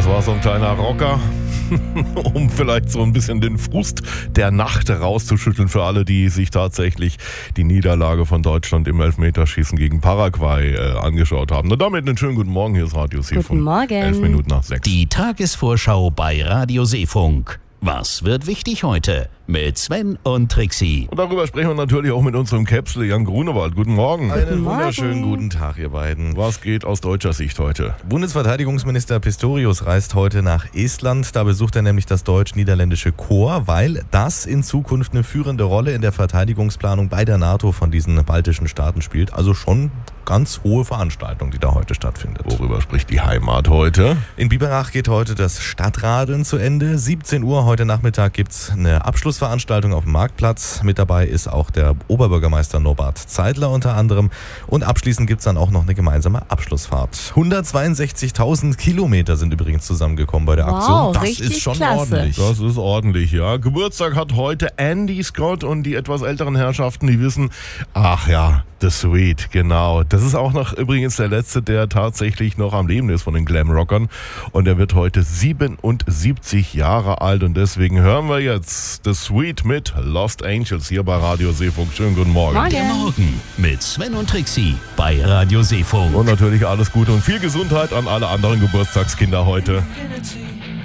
Das war so ein kleiner Rocker, um vielleicht so ein bisschen den Frust der Nacht rauszuschütteln für alle, die sich tatsächlich die Niederlage von Deutschland im Elfmeterschießen gegen Paraguay angeschaut haben. Und damit einen schönen guten Morgen, hier ist Radio Seefunk. Guten Morgen. 11 Minuten nach 6. Die Tagesvorschau bei Radio Seefunk. Was wird wichtig heute? Mit Sven und Trixie. Und darüber sprechen wir natürlich auch mit unserem Käpsel Jan Grunewald. Guten Morgen. Einen wunderschönen guten Tag, ihr beiden. Was geht aus deutscher Sicht heute? Bundesverteidigungsminister Pistorius reist heute nach Estland. Da besucht er nämlich das deutsch-niederländische Korps, weil das in Zukunft eine führende Rolle in der Verteidigungsplanung bei der NATO von diesen baltischen Staaten spielt. Also schon ganz hohe Veranstaltung, die da heute stattfindet. Worüber spricht die Heimat heute? In Biberach geht heute das Stadtradeln zu Ende. 17 Uhr heute Nachmittag gibt es eine Abschlussveranstaltung auf dem Marktplatz. Mit dabei ist auch der Oberbürgermeister Norbert Zeidler unter anderem. Und abschließend gibt es dann auch noch eine gemeinsame Abschlussfahrt. 162.000 Kilometer sind übrigens zusammengekommen bei der Aktion. Das richtig ist schon klasse. ordentlich. Das ist ordentlich, ja. Geburtstag hat heute Andy Scott und die etwas älteren Herrschaften, die wissen, ach ja, The Sweet, genau. Das ist auch noch übrigens der letzte, der tatsächlich noch am Leben ist von den Glamrockern. Und er wird heute 77 Jahre alt und deswegen hören wir jetzt The Sweet mit Lost Angels hier bei Radio Seefunk. Schönen guten Morgen. Morgen. Der Morgen mit Sven und Trixie bei Radio Seefunk. Und natürlich alles Gute und viel Gesundheit an alle anderen Geburtstagskinder heute.